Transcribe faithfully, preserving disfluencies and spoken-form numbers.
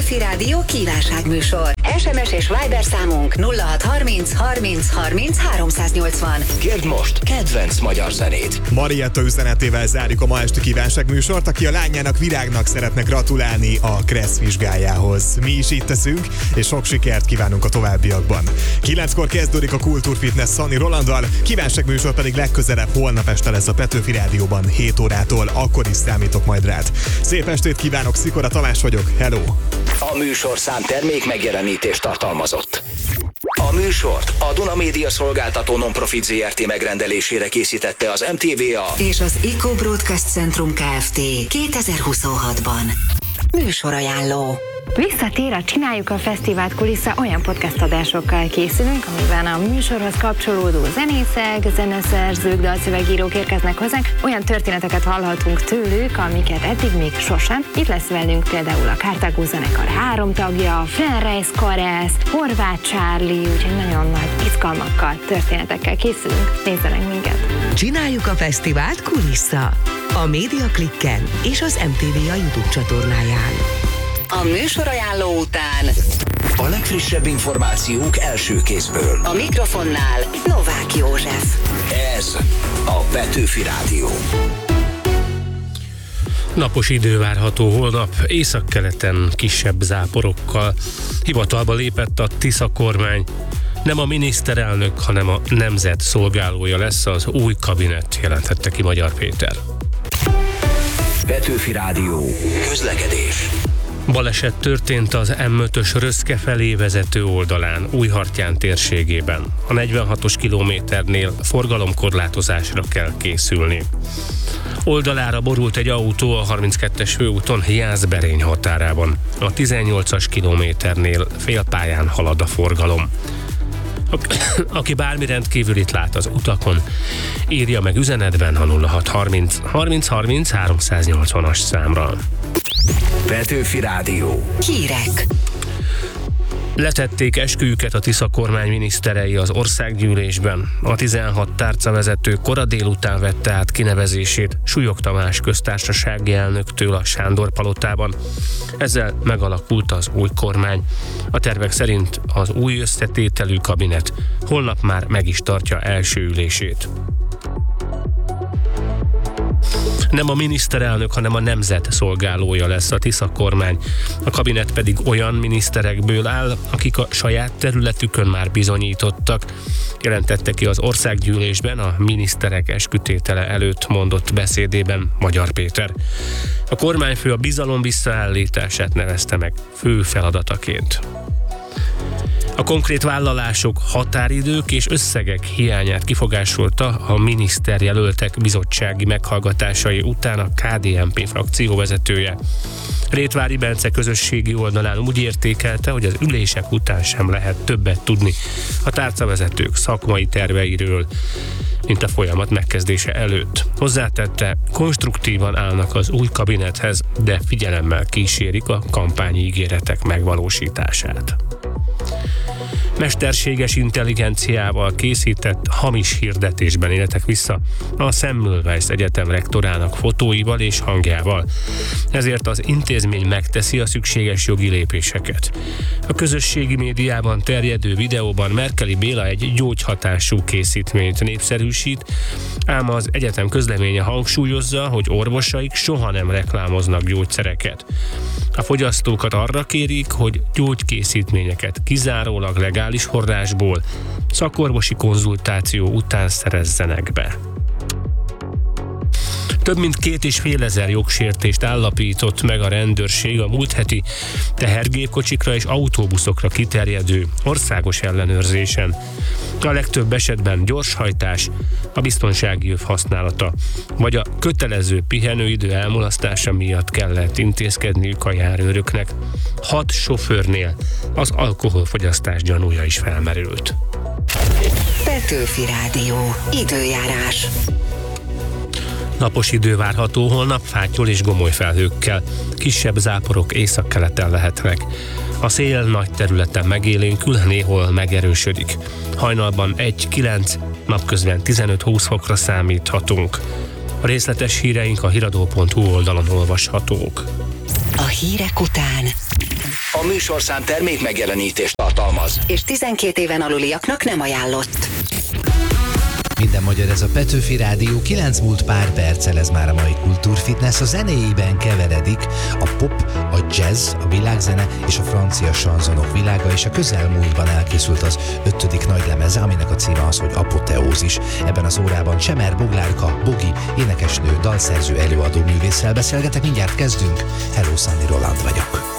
Petőfi Rádió kívánságműsor. es em es és Viber számunk nulla hat harminc harminc harminc háromszáznyolcvan. Kérd most kedvenc magyar zenét. Marietta üzenetével zárjuk a ma esti kívánságműsort, aki a lányának, Virágnak szeretne gratulálni a Kressz vizsgájához. Mi is így teszünk, és sok sikert kívánunk a továbbiakban. Kilenckor kezdődik a Kultúr Fitness Szani Rolanddal, kívánságműsor pedig legközelebb holnap este lesz a Petőfi Rádióban hét órától, akkor is számítok majd rád. Szép estét kívánok, Szikora Tamás vagyok, hello! A műsorszám termék megjelenítést tartalmazott. A műsort a Duna Média Szolgáltató Nonprofit zé er té megrendelésére készítette az em té vé á és az Eco Broadcast Centrum Kft. kétezer-huszonhatban. Műsorajánló. Visszatér a Csináljuk a Fesztivált kulissza, olyan podcast adásokkal készülünk, amiben a műsorhoz kapcsolódó zenészek, zeneszerzők, dalszövegírók érkeznek hozzánk, olyan történeteket hallhatunk tőlük, amiket eddig még sosem. Itt lesz velünk például a Cartago zenekar három tagja, Fenreis Karesz, Horváth Charlie, úgyhogy nagyon nagy izgalmakkal, történetekkel készülünk. Nézzenek minket! Csináljuk a Fesztivált kulissza a Média Klikken és az em té vé á YouTube csatornáján. A műsorajánló után a legfrissebb információk első kézből. A mikrofonnál Novák József. Ez a Petőfi Rádió. Napos idő várható holnap, északkeleten kisebb záporokkal. Hivatalba lépett a Tisza kormány. Nem a miniszterelnök, hanem a nemzet szolgálója lesz az új kabinet, jelentette ki Magyar Péter. Petőfi Rádió. Közlekedés. Baleset történt az em ötös Röszke felé vezető oldalán, Újhartyán térségében. A negyvenhatos kilométernél forgalomkorlátozásra kell készülni. Oldalára borult egy autó a harminckettes főúton Jászberény határában. A tizennyolcas kilométernél félpályán halad a forgalom. Aki bármi rendkívülit lát az utakon, írja meg üzenetben a nulla hat harminc harminc harminc háromszáznyolcvanas számra. Petőfi Rádió. Hírek. Letették esküjüket a Tisza kormány miniszterei az országgyűlésben. A tizenhat tárcavezető kora délután vette át kinevezését Súlyog Tamás köztársasági elnöktől a Sándor palotában. Ezzel megalakult az új kormány. A tervek szerint az új összetételű kabinet holnap már meg is tartja első ülését. Nem a miniszterelnök, hanem a nemzet szolgálója lesz a Tisza kormány. A kabinet pedig olyan miniszterekből áll, akik a saját területükön már bizonyítottak, jelentette ki az országgyűlésben a miniszterek eskütétele előtt mondott beszédében Magyar Péter. A kormányfő a bizalom visszaállítását nevezte meg fő feladataként. A konkrét vállalások, határidők és összegek hiányát kifogásolta a miniszterjelöltek bizottsági meghallgatásai után a ká dé en pé frakció vezetője. Rétvári Bence közösségi oldalán úgy értékelte, hogy az ülések után sem lehet többet tudni a tárcavezetők szakmai terveiről, mint a folyamat megkezdése előtt. Hozzátette, konstruktívan állnak az új kabinethez, de figyelemmel kísérik a kampányígéretek megvalósítását. Mesterséges intelligenciával készített hamis hirdetésben éltek vissza a Semmelweis Egyetem rektorának fotóival és hangjával. Ezért az intézmény megteszi a szükséges jogi lépéseket. A közösségi médiában terjedő videóban Merkeli Béla egy gyógyhatású készítményt népszerűsít, ám az egyetem közleménye hangsúlyozza, hogy orvosaik soha nem reklámoznak gyógyszereket. A fogyasztókat arra kérik, hogy gyógykészítményeket kizárólag legális forrásból, szakorvosi konzultáció után szerezzenek be. Több mint két és fél ezer jogsértést állapított meg a rendőrség a múlt heti tehergépkocsikra és autóbuszokra kiterjedő országos ellenőrzésen. A legtöbb esetben gyorshajtás, a biztonsági öv használata, vagy a kötelező pihenőidő elmulasztása miatt kellett intézkedniük a járőröknek. Hat sofőrnél az alkoholfogyasztás gyanúja is felmerült. Petőfi Rádió. Időjárás. Napos idő várható holnap, fátyol és gomoly felhőkkel. Kisebb záporok északkeleten lehetnek. A szél nagy területen megélénkül, néhol megerősödik. Hajnalban egy-kilenc, napközben tizenöt-húsz fokra számíthatunk. A részletes híreink a hiradó pont hu oldalon olvashatók. A hírek után. A műsorszám termék megjelenítést tartalmaz. És tizenkét éven aluliaknak nem ajánlott. Minden magyar, ez a Petőfi Rádió, kilenc múlt pár perccel, ez már a mai Kultúrfitness. A zenéjében keveredik a pop, a jazz, a világzene és a francia sanzonok világa, és a közelmúltban elkészült az ötödik nagylemeze, aminek a címe az, hogy Apoteózis. Ebben az órában Csemer Boglárka, Bogi, énekesnő, dalszerző, előadó művésszel beszélgetek, mindjárt kezdünk. Hello, Sandy Roland vagyok.